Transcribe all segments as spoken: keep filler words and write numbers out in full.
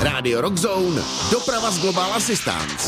Radio Rockzone, doprava z Global Assistance.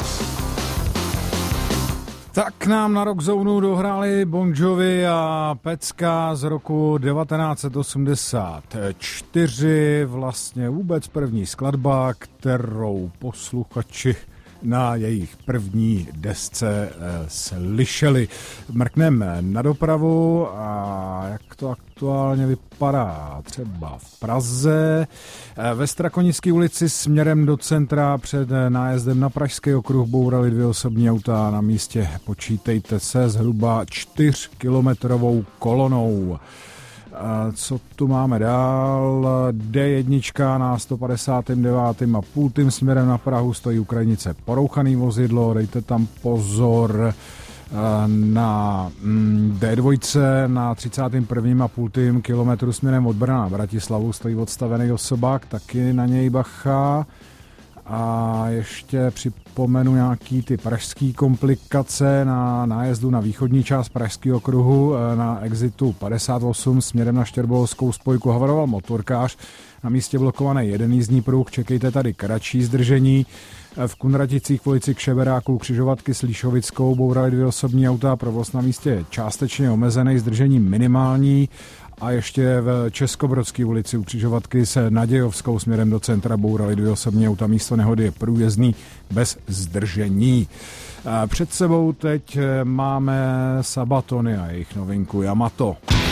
Tak nám na Rockzoneu dohráli Bon Jovi a Pecka z roku devatenáct set osmdesát čtyři, vlastně vůbec první skladba, kterou posluchači na jejich první desce eh, slyšeli. Mrkneme na dopravu a jak to aktuálně vypadá třeba v Praze. Eh, ve Strakonické ulici směrem do centra před nájezdem na Pražský okruh bourali dvě osobní auta. Na místě počítejte se zhruba čtyřkilometrovou kolonou. Co tu máme dál? D jedna na sto padesát devět a půl tím směrem na Prahu stojí Ukrajinice porouchaný vozidlo, dejte tam pozor. Na D dva na třicátém prvním a půl tím kilometru směrem od Brna na Bratislavu stojí odstavený osobák, taky na něj bacha. A ještě připomenu nějaký ty pražský komplikace na nájezdu na východní část Pražského okruhu na exitu padesát osm směrem na Štěrbolovskou spojku havaroval motorkář. Na místě blokovaný jeden jízdní pruh, čekejte tady kratší zdržení. V Kunraticích v ulici Kšeberáků křižovatky s Líšovickou bourali dvě osobní auta, provoz na místě je částečně omezený, zdržení minimální. A ještě v Českobrodské ulici u křižovatky se Nadějovskou směrem do centra bourali dvě osobní auta. Místo nehody je průjezdný bez zdržení. Před sebou teď máme Sabatony a jejich novinku Yamato.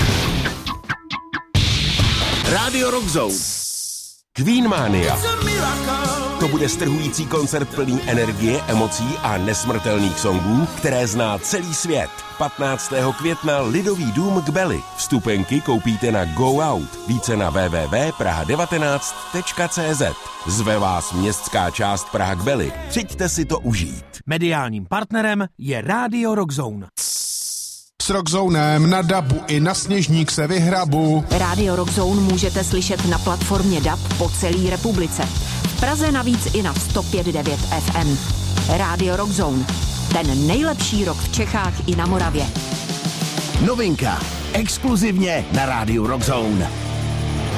Radio Rockzone. Queenmania. To bude strhující koncert plný energie, emocí a nesmrtelných songů, které zná celý svět. patnáctého května Lidový dům k Beli. Vstupenky koupíte na Go Out. Více na w w w tečka praha devatenáct tečka c z. Zve vás městská část Praha k Beli. Přijďte si to užít. Mediálním partnerem je Radio Rockzone. S Rockzonem na dabu i na Sněžník se vyhrabu. Radio Rockzone můžete slyšet na platformě D A B po celé republice. V Praze navíc i na sto pět devět F M. Radio Rockzone. Ten nejlepší rock v Čechách i na Moravě. Novinka. Exkluzivně na Radio Rockzone.